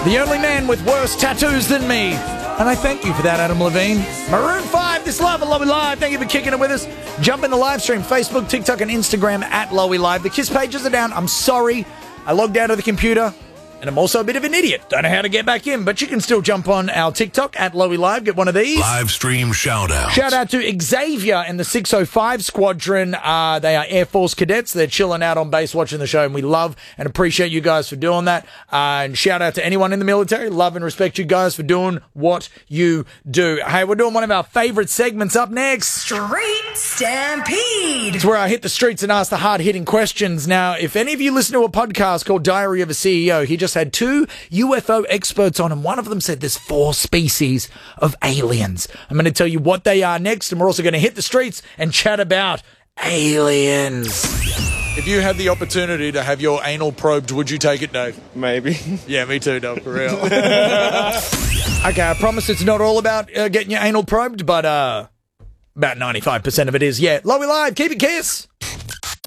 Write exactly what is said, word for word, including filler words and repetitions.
The only man with worse tattoos than me. And I thank you for that, Adam Levine. Maroon five, this love and Lowy Live. Thank you for kicking it with us. Jump in the live stream, Facebook, TikTok, and Instagram at Lowy Live. The Kiss pages are down. I'm sorry. I logged out of the computer. And I'm also a bit of an idiot. Don't know how to get back in, but you can still jump on our TikTok at Lowy Live. Get one of these. Live stream shout out. Shout out to Xavier and the six oh five Squadron. Uh, they are Air Force cadets. They're chilling out on base watching the show, and we love and appreciate you guys for doing that. Uh, and shout out to anyone in the military. Love and respect you guys for doing what you do. Hey, we're doing one of our favorite segments up next. Street Stampede. It's where I hit the streets and ask the hard-hitting questions. Now, if any of you listen to a podcast called Diary of a C E O, he just had two U F O experts on, and one of them said there's four species of aliens. I'm going to tell you what they are next, and we're also going to hit the streets and chat about aliens. If you had the opportunity to have your anal probed, would you take it, Dave? Maybe. Yeah, me too, Dave, for real. Okay, I promise it's not all about uh, getting your anal probed, but uh, about ninety-five percent of it is, yeah. Lowy Live, keep it Kiss.